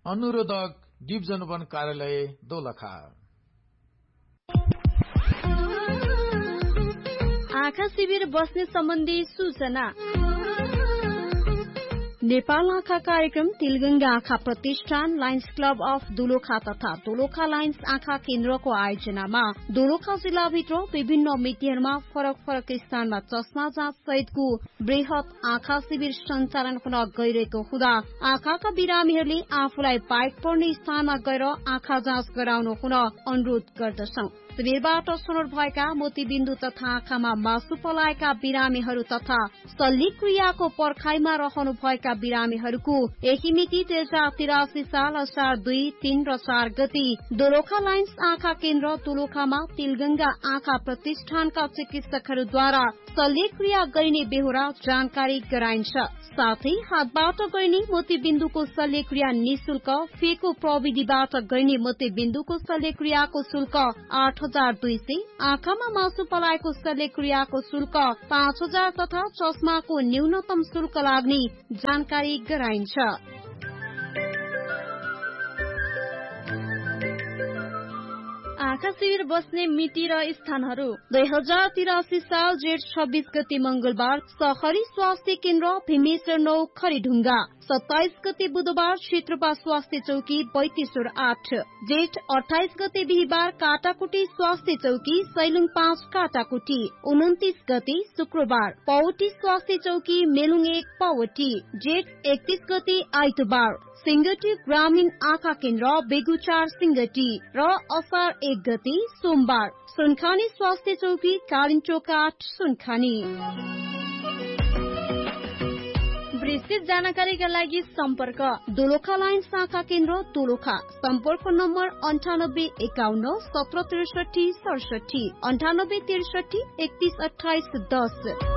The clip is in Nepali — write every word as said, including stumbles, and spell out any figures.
अनुरोधक डिभिजन वन कार्यालय दोलखा। आँखा शिविर बस्ने सम्बन्धी सूचना। नेपाल आँखा कार्यक्रम तिलगंगा आँखा प्रतिष्ठान लायन्स क्लब अफ दोलखा तथा दोलखा लायन्स आँखा केन्द्रको आयोजनामा दोलखा जिल्लाभित्र विभिन्न मितिहरूमा फरक फरक स्थानमा चस्मा जाँच सहितको वृहत आँखा शिविर सञ्चालन हुन गइरहेको हुँदा आँखाका बिरामीहरूले आफूलाई पाइक पर्ने स्थानमा गएर आँखा जाँच गराउनु हुन अनुरोध गर्दछौं। शिविरबाट छनौट भएका मोतीबिन्दु तथा आँखामा मासु पलाएका बिरामीहरू तथा शल्यक्रियाको पर्खाइमा रहनुभएका बिरामीहरूको यही मिति दुई हजार तिरासी साल असार दुई तीन र चार गति दोलखा लायन्स आँखा केन्द्र दोलखामा तिलगंगा आँखा प्रतिष्ठानका चिकित्सकहरूद्वारा शल्यक्रिया गरिने बेहोरा जानकारी गराइन्छ। साथै हातबाट गरिने मोतीबिन्दुको शल्यक्रिया निशुल्क, फेको प्रविधिबाट गरिने मोतीबिन्दुको शल्यक्रियाको शुल्क आठ हजार दुई सय, आँखामा मासु पलाएको शल्यक्रियाको शुल्क पाँच हजार तथा चस्माको न्यूनतम शुल्क लाग्ने जानकारी गराइन्छ। आँखा शिविर बस्ने मिति र स्थानहरू। दुई हजार तिरासी साल जेठ छब्बीस गति मंगलबार सहरी स्वास्थ्य केन्द्र भीमेश्वर नौ खरीढुङ्गा। सत्ताइस गते बुधबार क्षेत्रपा स्वास्थ्य चौकी बैतेश्वर आठ। जेठ अठाइस गते बिहिबार काटाकुटी स्वास्थ्य चौकी सैलुङ पाँच काटाकुटी। उन्तिस गते शुक्रबार पौटी स्वास्थ्य चौकी मेलुङ एक पौटी। जेठ एकतीस गते आइतबार सिंगटी ग्रामीण आँखा केन्द्र बेगुचार सिंगटी र असार एक गते सोमबार सुनखानी स्वास्थ्य चौकी कालिन्चोक आठ सुनखानी। विस्तृत जानकारीका लागि सम्पर्क दोलखा लायन्स आँखा केन्द्र दोलखा। सम्पर्क नम्बर अन्ठानब्बे एकाउन्न सत्र त्रिसठी सडसठी अन्ठानब्बे त्रिसठी एकतीस अठाइस दस।